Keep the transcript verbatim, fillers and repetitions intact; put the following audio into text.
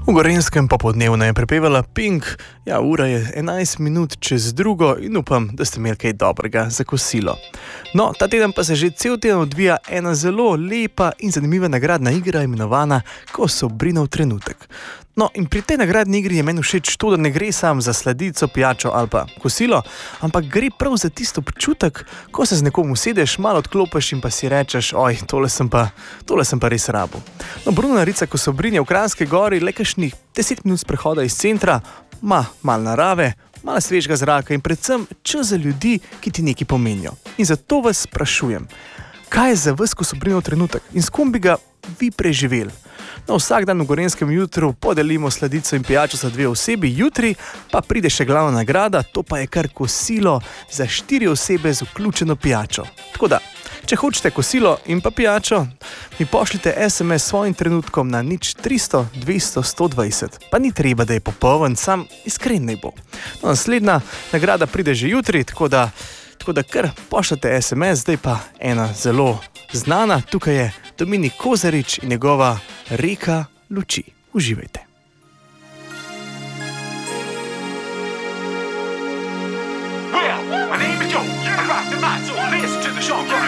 V Gorenjskem popoldnevno je prepevala Pink, ja, ura je enajst minut čez drugo in upam, da ste imeli kaj dobrega za kosilo. No, ta teden pa se že cel teden odvija ena zelo lepa in zanimiva nagradna igra, imenovana Kosobrinov trenutek. No, in pri tej nagradni igri je meni všeč to, da ne gre sam za sladico, pijačo ali pa kosilo, ampak gre prav za tisto občutek, ko se z nekom usedeš, malo odklopiš in pa si rečeš, oj, tole sem pa, tole sem pa res rabil. No, Brunarica Kosobrin je v Kranjski Gori le kakšnih deset minut sprehoda iz centra, ima malo narave, malo svežega zraka in predvsem čas za ljudi, ki ti nekaj pomenijo. In zato vas sprašujem, kaj je za vas Kosobrinov trenutek in s kom bi ga vi preživeli? No, vsak dan v Gorenjskem jutru podelimo sladico in pijačo za dve osebi, jutri pa pride še glavna nagrada, to pa je kar kosilo za štiri osebe z vključeno pijačo. Tako da, če hočete kosilo in pa pijačo, mi pošljite es em es s svojim trenutkom na nič tristo dvesto sto dvajset. Pa ni treba, da je popoln, sam iskren naj bo. No, naslednja nagrada pride že jutri, tako da, tako da kar pošljite es em es, zdaj pa ena zelo znana, tukaj je Dominik Kozarič in njegova Reka luči. Uživajte. Well, my name is Joe. I rock the mic, so listen to the show.